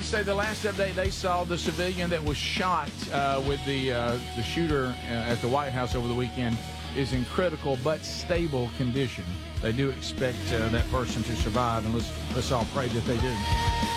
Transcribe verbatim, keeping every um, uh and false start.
say the last update they saw, the civilian that was shot uh, with the uh, the shooter uh, at the White House over the weekend is in critical but stable condition. They do expect uh, that person to survive, and let's let's all pray that they do.